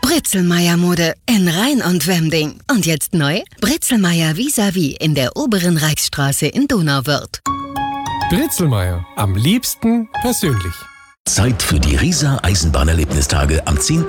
Britzelmeier-Mode in Rhein und Wemding. Und jetzt neu? Britzelmeier vis-à-vis in der oberen Reichsstraße in Donauwörth. Britzelmeier, am liebsten persönlich. Zeit für die Riesa Eisenbahnerlebnistage am 10.